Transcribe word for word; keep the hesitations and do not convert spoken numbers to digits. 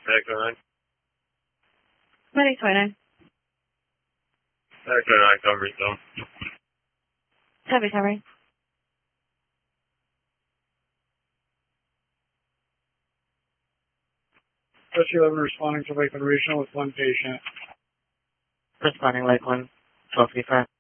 Echo nine. twenty twenty-nine. Echo nine, coverage zone. Copy, copy. Plus eleven responding to Lakeland Regional with one patient. Responding Lakeland, twelve fifty-five.